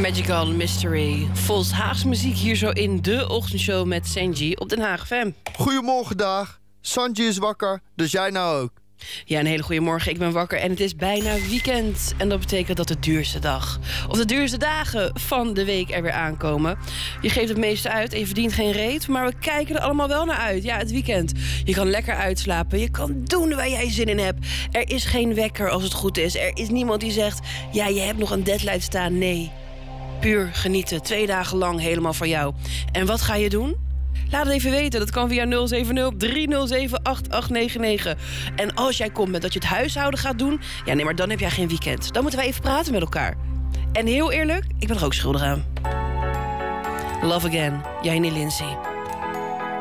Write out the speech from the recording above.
Magical Mystery. Volgens Haagse muziek hier zo in de ochtendshow met Sanji op Den Haag FM. Goedemorgen, dag. Sanji is wakker, dus jij nou ook. Ja, een hele goede morgen. Ik ben wakker en het is bijna weekend. En dat betekent dat de duurste dag, of de duurste dagen van de week er weer aankomen. Je geeft het meeste uit en je verdient geen reet, maar we kijken er allemaal wel naar uit. Ja, het weekend. Je kan lekker uitslapen. Je kan doen waar jij zin in hebt. Er is geen wekker als het goed is. Er is niemand die zegt, ja, je hebt nog een deadline staan. Nee. Puur genieten. 2 dagen lang helemaal voor jou. En wat ga je doen? Laat het even weten. Dat kan via 070-307-8899. En als jij komt met dat je het huishouden gaat doen, ja, nee, maar dan heb jij geen weekend. Dan moeten wij even praten met elkaar. En heel eerlijk, ik ben er ook schuldig aan. Love Again, Janie Lindsay.